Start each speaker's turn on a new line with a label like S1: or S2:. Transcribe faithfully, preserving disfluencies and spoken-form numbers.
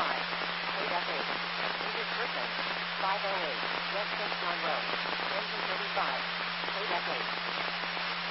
S1: five, eight F eight. English person, five oh eight, West Saint John Road. Engine